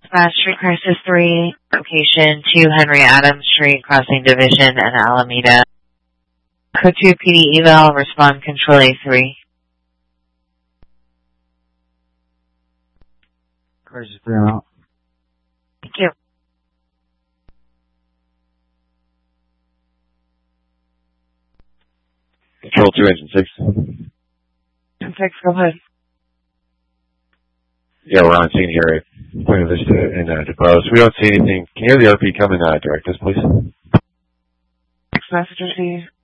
Smash Street Crisis 3, location 2 Henry Adams Street, crossing Division and Alameda. Code 2 PD eval, respond control A3. Crisis 3, I'm out. Thank you. Control 2, Engine 6. 6, go ahead. Yeah, we're on scene here at Buena Vista and DePose. We don't see anything. Can you hear the RP coming direct us, please? Text message received.